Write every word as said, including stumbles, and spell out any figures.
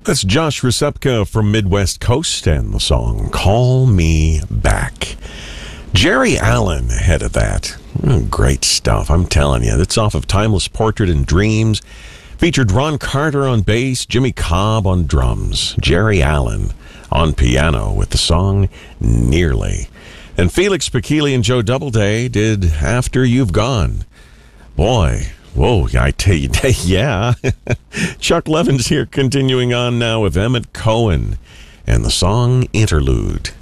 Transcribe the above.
That's Josh Rusepka from Midwest Coast and the song Call Me Back. Jerry Allen ahead of that. Oh, great stuff, I'm telling you. That's off of Timeless Portrait and Dreams. Featured Ron Carter on bass, Jimmy Cobb on drums, Jerry Allen on piano with the song Nearly. And Felix Pikili and Joe Doubleday did After You've Gone. Boy, whoa, I tell you, yeah. Chuck Levin's here continuing on now with Emmett Cohen and the song Interlude.